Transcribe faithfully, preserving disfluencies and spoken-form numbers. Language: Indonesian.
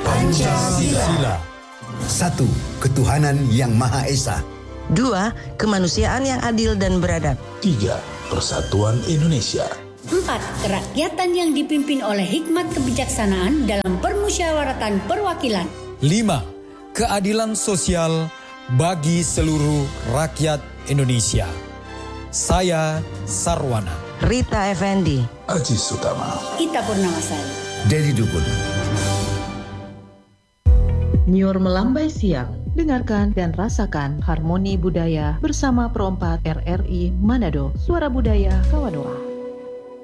Pancasila. Satu, ketuhanan yang Maha Esa. Dua, kemanusiaan yang adil dan beradab. Tiga, persatuan Indonesia. Empat, kerakyatan yang dipimpin oleh hikmat kebijaksanaan dalam permusyawaratan perwakilan. Lima, keadilan sosial bagi seluruh rakyat Indonesia. Saya Sarwana. Rita Effendi. Aji Sutama. Ita Purnamasari. Dedi Dukun. Nyor melambai siang. Dengarkan dan rasakan harmoni budaya bersama Pro empat R R I Manado, Suara Budaya Kawadoa.